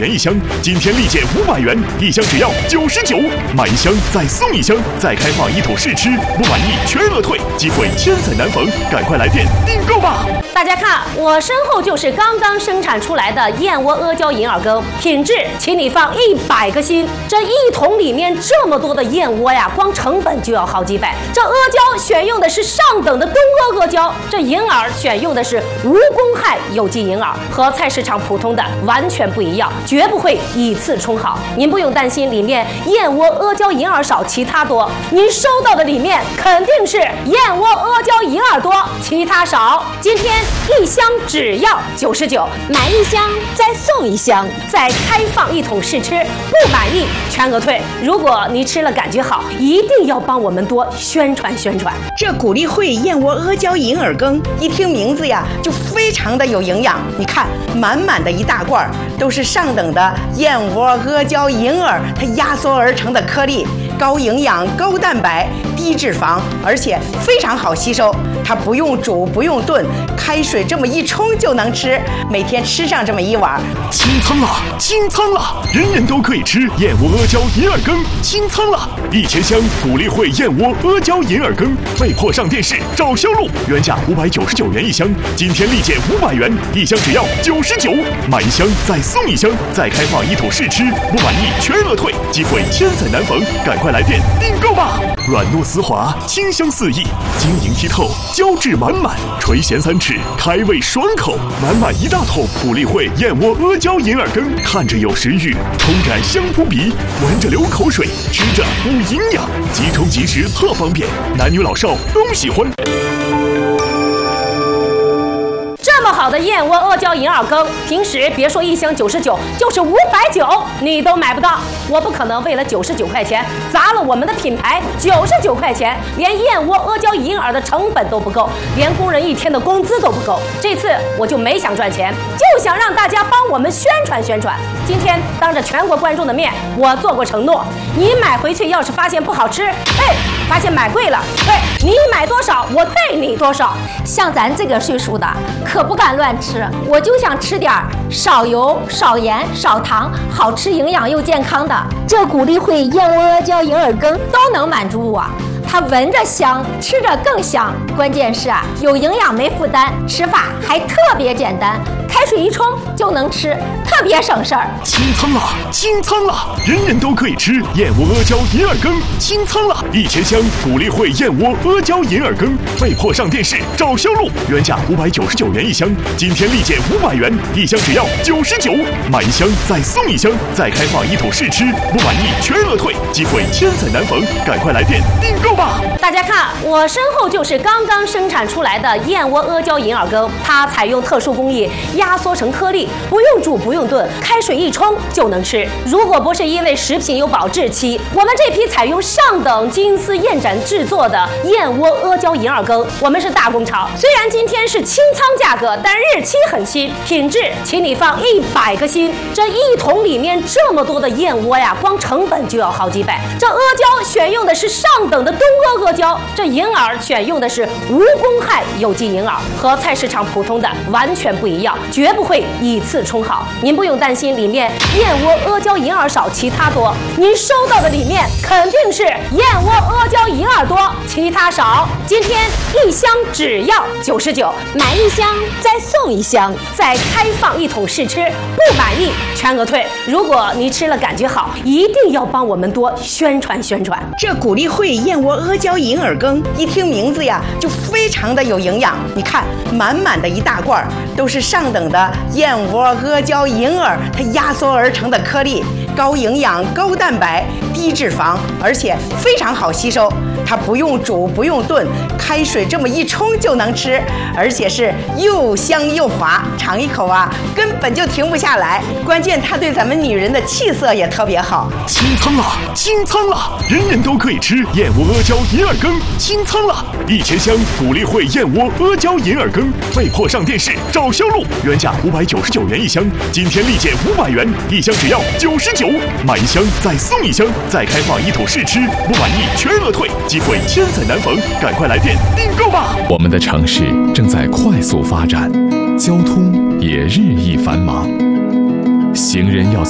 元一箱，今天立减500元，一箱只要99，买一箱再送一箱，再开放一桶试吃，不满意全额退，机会千载难逢，赶快来电订购吧！ 大家看，我身后就是刚刚生产出来的燕窝阿胶银耳羹，品质，请你放100个心。这一桶里面这么多的燕窝呀，光成本就要好几百。这阿胶选用的是上等的东阿阿胶，这银耳选用的是无公害有机银耳，和菜市场普通的完全不一样，绝不会以次充好。您不用担心里面燕窝阿胶银耳少，其他多。您收到的里面肯定是燕窝阿胶银耳多，其他少。今天一箱只要99，买一箱再送一箱，再开放一桶试吃，不满意全额退。如果你吃了感觉好，一定要帮我们多宣传宣传。 这谷粒汇燕窝阿胶银耳羹，一听名字呀就非常的有营养。你看，满满的一大罐都是上等的燕窝阿胶银耳，它压缩而成的颗粒，高营养、高蛋白、低脂肪，而且非常好吸收。它不用煮，不用炖，开水这么一冲就能吃，每天吃上这么一碗。 清仓了，清仓了！人人都可以吃燕窝阿胶银耳羹，清仓了！1000箱谷粒汇燕窝阿胶银耳羹，被迫上电视找销路，原价599元一箱，今天立减500元，一箱只要99，买一箱再送一箱，再开放一桶试吃，不满意全额退，机会千载难逢，赶快来电订购吧！软糯丝滑，清香四溢，晶莹剔透，胶质满满，垂涎3尺，开胃爽口，满满一大桶谷粒汇燕窝阿胶银耳羹，看着有食欲，冲感香扑鼻，闻着流口水，吃着补营养，即冲即食特方便，男女老少都喜欢。 这么好的燕窝阿胶银耳羹，平时别说一箱99，就是590你都买不到。我不可能为了99块钱砸了我们的品牌，99块钱连燕窝阿胶银耳的成本都不够，连工人一天的工资都不够。这次我就没想赚钱，就想让大家帮我们宣传宣传。今天当着全国观众的面，我做过承诺，你买回去要是发现不好吃，发现买贵了，你买多少我退你多少。 像咱这个岁数的可不敢乱吃，我就想吃点少油、少盐、少糖，好吃、营养又健康的。这谷粒汇燕窝阿胶银耳羹都能满足我。它闻着香，吃着更香，关键是有营养没负担，吃法还特别简单，开水一冲就能吃，特别省事儿。 清仓了，清仓了！人人都可以吃燕窝阿胶银耳羹，清仓了！1000箱谷粒汇燕窝阿胶银耳羹，被迫上电视找销路，原价599元一箱，今天立减500元，一箱只要99，买一箱再送一箱，再开放一桶试吃，不满意全额退，机会千载难逢，赶快来电订购吧！ 大家看，我身后就是刚刚生产出来的燕窝阿胶银耳羹，它采用特殊工艺压缩成颗粒，不用煮不用炖，开水一冲就能吃。如果不是因为食品有保质期，我们这批采用上等金丝燕盏制作的燕窝阿胶银耳羹，我们是大工厂。虽然今天是清仓价格，但日期很新，品质，请你放100个心。这一桶里面这么多的燕窝呀，光成本就要好几百。这阿胶选用的是上等的东阿阿胶，这银耳选用的是无公害有机银耳，和菜市场普通的完全不一样，绝不会以次充好。您不用担心里面燕窝阿胶银耳少，其他多。您收到的里面肯定是燕窝阿胶银耳多，其他少。今天一箱只要99，买一箱再送一箱，再开放一桶试吃，不满意全额退。如果你吃了感觉好，一定要帮我们多宣传宣传。 这谷粒汇燕窝阿胶银耳羹，一听名字呀就非常的有营养。你看，满满的一大罐都是上等的燕窝阿胶银耳，它压缩而成的颗粒，高营养、高蛋白、低脂肪，而且非常好吸收。它不用煮不用炖，开水这么一冲就能吃，而且是又香又滑，尝一口根本就停不下来。关键它对咱们女人的气色也特别好。 清仓了，清仓了！人人都可以吃燕窝阿胶银耳羹，清仓了！1000箱谷粒汇燕窝阿胶银耳羹，被迫上电视找销路，原价599元一箱，今天立减500元，一箱只要99，买一箱再送一箱，再开放一桶试吃，不满意全额退，机会千载难逢，赶快来电订购吧！ 我们的城市正在快速发展，交通也日益繁忙，行人要